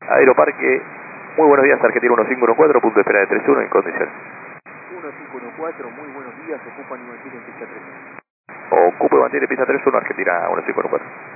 Aeroparque, muy buenos días, Argentina 1514, punto de espera de 31 en condiciones. 1514, muy buenos días, ocupan y mantienen pista 31. Ocupe y mantiene pista 31, Argentina 1514.